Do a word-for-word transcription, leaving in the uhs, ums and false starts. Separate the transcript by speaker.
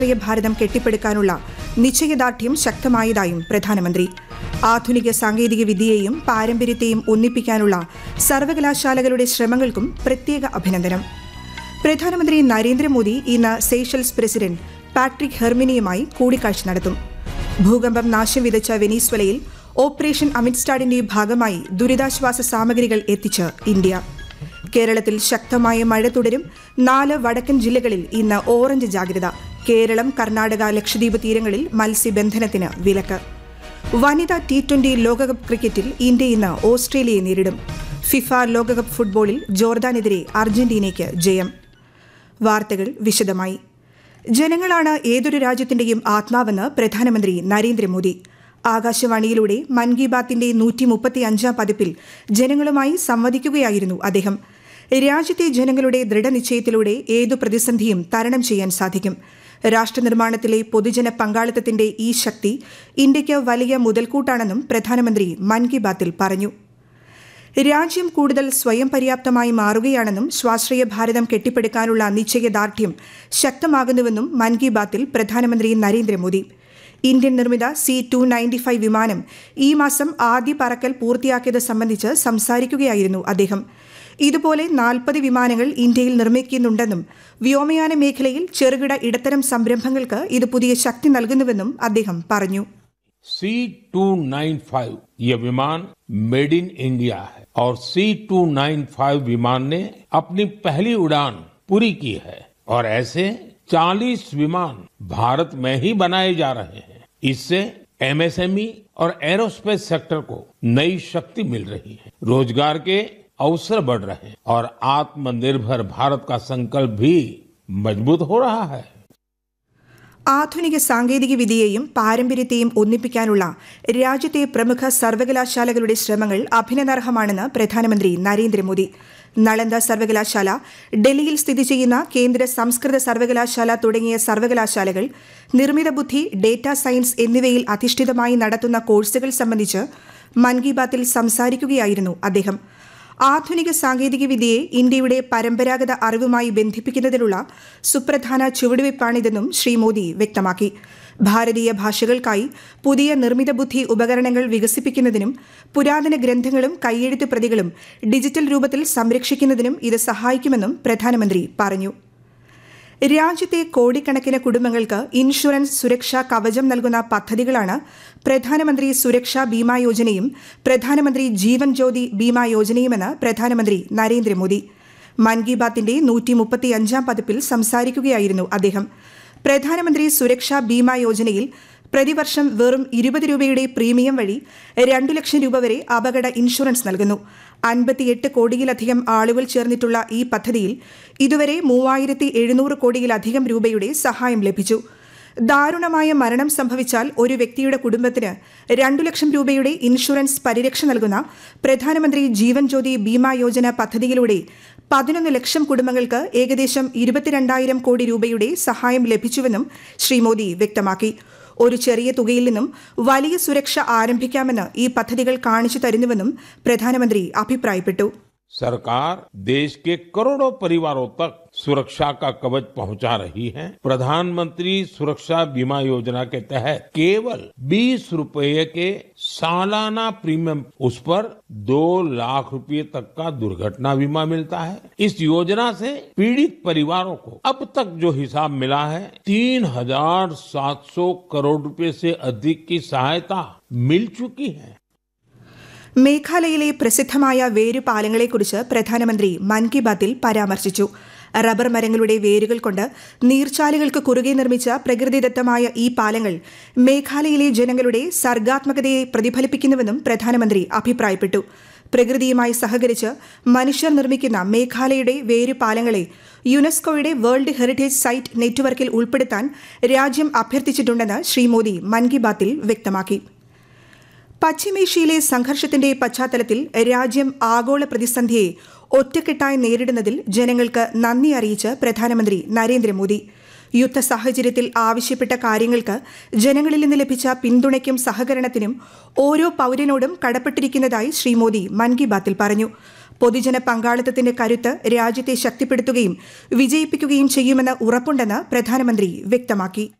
Speaker 1: ഭാരതം കെട്ടിപ്പടുക്കാനുള്ള നിശ്ചയദാർഢ്യം ശക്തമായതായും പ്രധാനമന്ത്രി. ആധുനിക സാങ്കേതിക വിദ്യയെയും പാരമ്പര്യത്തെയും ഒന്നിപ്പിക്കാനുള്ള സർവകലാശാലകളുടെ ശ്രമങ്ങൾക്കും പ്രത്യേക അഭിനന്ദനം. പ്രധാനമന്ത്രി നരേന്ദ്രമോദി ഇന്ന് സേഷൽസ് പ്രസിഡന്റ് പാട്രിക് ഹെർമിനിയുമായി കൂടിക്കാഴ്ച നടത്തും. ഭൂകമ്പം നാശം വിതച്ച വെനീസ്വലയിൽ ഓപ്പറേഷൻ അമിത്സ്റ്റാഡിന്റെ ഭാഗമായി ദുരിതാശ്വാസ സാമഗ്രികൾ എത്തിച്ച് ഇന്ത്യ. കേരളത്തിൽ ശക്തമായ മഴ തുടരും. നാല് വടക്കൻ ജില്ലകളിൽ ഇന്ന് ഓറഞ്ച് ജാഗ്രത. കേരളം, കർണാടക, ലക്ഷദ്വീപ് തീരങ്ങളിൽ മത്സ്യബന്ധനത്തിന് വിലക്ക്. വനിതാ ടി ട്വന്റി ലോകകപ്പ് ക്രിക്കറ്റിൽ ഇന്ത്യ ഇന്ന് ഓസ്ട്രേലിയയെ നേരിടും. ഫിഫ ലോകകപ്പ് ഫുട്ബോളിൽ ജോർദാനെതിരെ അർജന്റീനയ്ക്ക് ജയം. വാർത്തകൾ വിശദമായി. ജനങ്ങളാണ് ഏതൊരു രാജ്യത്തിന്റെയും ആത്മാവെന്ന് പ്രധാനമന്ത്രി നരേന്ദ്രമോദി. ആകാശവാണിയിലൂടെ മൻ കി ബാത്തിന്റെ നൂറ്റി മുപ്പത്തി അഞ്ചാം പതിപ്പിൽ ജനങ്ങളുമായി സംവദിക്കുകയായിരുന്നു അദ്ദേഹം. രാജ്യത്തെ ജനങ്ങളുടെ ദൃഢനിശ്ചയത്തിലൂടെ ഏതു പ്രതിസന്ധിയും തരണം ചെയ്യാൻ സാധിക്കും. രാഷ്ട്രനിർമ്മാണത്തിലെ പൊതുജന പങ്കാളിത്തത്തിന്റെ ഈ ശക്തി ഇന്ത്യയ്ക്ക് വലിയ മുതൽക്കൂട്ടാണെന്നും പ്രധാനമന്ത്രി മൻ കി ബാത്തിൽ പറഞ്ഞു. രാജ്യം കൂടുതൽ സ്വയം പര്യാപ്തമായി മാറുകയാണെന്നും സ്വാശ്രയ ഭാരതം കെട്ടിപ്പടുക്കാനുള്ള നിശ്ചയദാർഢ്യം ശക്തമാകുന്നുവെന്നും മൻ കി ബാത്തിൽ പ്രധാനമന്ത്രി നരേന്ദ്രമോദി. ഇന്ത്യൻ നിർമ്മിത സി ടു നയൻറ്റി ഫൈവ് വിമാനം ഈ മാസം ആദ്യ പറക്കൽ പൂർത്തിയാക്കിയത് സംബന്ധിച്ച് സംസാരിക്കുകയായിരുന്നു അദ്ദേഹം. ഇതുപോലെ നാൽപ്പത് വിമാനങ്ങൾ ഇന്ത്യയിൽ നിർമ്മിക്കുന്നുണ്ടെന്നും വ്യോമയാന മേഖലയിൽ ചെറുകിട ഇടത്തരം സംരംഭങ്ങൾക്ക് ഇത് പുതിയ ശക്തി നൽകുന്നുവെന്നും അദ്ദേഹം പറഞ്ഞു.
Speaker 2: सी टू नाइन फाइव ये विमान मेड इन इंडिया है और सी टू नाइन फाइव विमान ने अपनी पहली उड़ान पूरी की है और ऐसे चालीस विमान भारत में ही बनाए जा रहे हैं. इससे एमएसएमई और एरोस्पेस सेक्टर को नई शक्ति मिल रही है, रोजगार के अवसर बढ़ रहे हैं और आत्मनिर्भर भारत का संकल्प भी मजबूत हो रहा है.
Speaker 1: ആധുനിക സാങ്കേതിക വിദ്യയെയും പാരമ്പര്യത്തെയും ഒന്നിപ്പിക്കാനുള്ള രാജ്യത്തെ പ്രമുഖ സർവകലാശാലകളുടെ ശ്രമങ്ങൾ അഭിനന്ദനാർഹമാണെന്ന് പ്രധാനമന്ത്രി നരേന്ദ്രമോദി. നളന്ദ സർവകലാശാല, ഡൽഹിയിൽ സ്ഥിതി ചെയ്യുന്ന കേന്ദ്ര സംസ്കൃത സർവകലാശാല തുടങ്ങിയ സർവകലാശാലകൾ നിർമ്മിത ബുദ്ധി, ഡേറ്റാ സയൻസ് എന്നിവയിൽ അധിഷ്ഠിതമായി നടത്തുന്ന കോഴ്സുകൾ സംബന്ധിച്ച് മൻ കി ബാത്തിൽ സംസാരിക്കുകയായിരുന്നു അദ്ദേഹം. ആധുനിക സാങ്കേതിക വിദ്യയെ ഇന്ത്യയുടെ പരമ്പരാഗത അറിവുമായി ബന്ധിപ്പിക്കുന്നതിനുള്ള സുപ്രധാന ചുവടുവയ്പ്പാണിതെന്നും ശ്രീ മോദി വ്യക്തമാക്കി. ഭാരതീയ ഭാഷകൾക്കായി പുതിയ നിർമ്മിത ബുദ്ധി ഉപകരണങ്ങൾ വികസിപ്പിക്കുന്നതിനും പുരാതന ഗ്രന്ഥങ്ങളും കൈയെഴുത്ത് പ്രതികളും ഡിജിറ്റൽ രൂപത്തിൽ സംരക്ഷിക്കുന്നതിനും ഇത് സഹായിക്കുമെന്നും പ്രധാനമന്ത്രി പറഞ്ഞു. രാജ്യത്തെ കോടിക്കണക്കിന് കുടുംബങ്ങൾക്ക് ഇൻഷുറൻസ് സുരക്ഷാ കവചം നൽകുന്ന പദ്ധതികളാണ് പ്രധാനമന്ത്രി സുരക്ഷാ ബീമാ യോജനയും പ്രധാനമന്ത്രി ജീവൻ ജ്യോതി ബീമാ യോജനയുമെന്ന് പ്രധാനമന്ത്രി നരേന്ദ്രമോദി. മൻ കി ബാത്തിന്റെ നൂറ്റി മുപ്പത്തി അഞ്ചാം പതിപ്പിൽ സംസാരിക്കുകയായിരുന്നു അദ്ദേഹം. പ്രധാനമന്ത്രി സുരക്ഷാ ബീമാ യോജനയിൽ പ്രതിവർഷം വെറും ഇരുപത് രൂപയുടെ പ്രീമിയം വഴി രണ്ടു ലക്ഷം രൂപ വരെ അപകട ഇൻഷുറൻസ് നൽകുന്നു. അൻപത്തിയെട്ട് കോടിയിലധികം ആളുകൾ ചേർന്നിട്ടുള്ള ഈ പദ്ധതിയിൽ ഇതുവരെ മൂവായിരത്തി എഴുന്നൂറ് കോടിയിലധികം രൂപയുടെ സഹായം ലഭിച്ചു. ദാരുണമായ മരണം സംഭവിച്ചാൽ ഒരു വ്യക്തിയുടെ കുടുംബത്തിന് രണ്ടു ലക്ഷം രൂപയുടെ ഇൻഷുറൻസ് പരിരക്ഷ നൽകുന്ന പ്രധാനമന്ത്രി ജീവൻ ജ്യോതി ബീമാ യോജന പദ്ധതിയിലൂടെ പതിനൊന്ന് ലക്ഷം കുടുംബങ്ങൾക്ക് ഏകദേശം ഇരുപത്തിരണ്ടായിരം കോടി രൂപയുടെ സഹായം ലഭിച്ചുവെന്നും ശ്രീ മോദി വ്യക്തമാക്കി. ഒരു ചെറിയ തുകയിൽ നിന്നും വലിയ സുരക്ഷ ആരംഭിക്കാമെന്ന് ഈ പദ്ധതികൾ കാണിച്ചു തരുന്നുവെന്നും പ്രധാനമന്ത്രി അഭിപ്രായപ്പെട്ടു.
Speaker 2: सरकार देश के करोड़ों परिवारों तक सुरक्षा का कवच पहुंचा रही है. प्रधानमंत्री सुरक्षा बीमा योजना के तहत केवल बीस रुपए के सालाना प्रीमियम, उस पर दो लाख रुपए तक का दुर्घटना बीमा मिलता है. इस योजना से पीड़ित परिवारों को अब तक जो हिसाब मिला है, तीन हजार सात सौ करोड़ रुपए से अधिक की सहायता मिल चुकी है.
Speaker 1: മേഘാലയയിലെ പ്രസിദ്ധമായ വേരുപാലങ്ങളെക്കുറിച്ച് പ്രധാനമന്ത്രി മൻ കി ബാത്തിൽ പരാമർശിച്ചു. റബ്ബർ മരങ്ങളുടെ വേരുകൾ കൊണ്ട് നീർച്ചാലുകൾക്ക് കുറുകെ നിർമ്മിച്ച പ്രകൃതിദത്തമായ ഈ പാലങ്ങൾ മേഘാലയയിലെ ജനങ്ങളുടെ സർഗാത്മകതയെ പ്രതിഫലിപ്പിക്കുന്നുവെന്നും പ്രധാനമന്ത്രി അഭിപ്രായപ്പെട്ടു. പ്രകൃതിയുമായി സഹകരിച്ച് മനുഷ്യർ നിർമ്മിക്കുന്ന മേഘാലയയുടെ വേരുപാലങ്ങളെ യുനെസ്കോയുടെ വേൾഡ് ഹെറിറ്റേജ് സൈറ്റ് നെറ്റ്വർക്കിൽ ഉൾപ്പെടുത്താൻ രാജ്യം അഭ്യർത്ഥിച്ചിട്ടുണ്ടെന്ന് ശ്രീ മോദി മൻ കി ബാത്തിൽ വ്യക്തമാക്കി. പശ്ചിമേഷ്യയിലെ സംഘർഷത്തിന്റെ പശ്ചാത്തലത്തിൽ രാജ്യം ആഗോള പ്രതിസന്ധിയെ ഒറ്റക്കെട്ടായി നേരിടുന്നതിൽ ജനങ്ങൾക്ക് നന്ദി അറിയിച്ച് പ്രധാനമന്ത്രി നരേന്ദ്രമോദി. യുദ്ധ സാഹചര്യത്തിൽ ആവശ്യപ്പെട്ട കാര്യങ്ങൾക്ക് ജനങ്ങളിൽ നിന്ന് ലഭിച്ച പിന്തുണയ്ക്കും സഹകരണത്തിനും ഓരോ പൌരനോടും കടപ്പെട്ടിരിക്കുന്നതായി ശ്രീ മോദി മൻ കി ബാത്തിൽ പറഞ്ഞു. പൊതുജന പങ്കാളിത്തത്തിന്റെ കരുത്ത് രാജ്യത്തെ ശക്തിപ്പെടുത്തുകയും വിജയിപ്പിക്കുകയും ചെയ്യുമെന്ന് ഉറപ്പുണ്ടെന്ന് പ്രധാനമന്ത്രി വ്യക്തമാക്കി.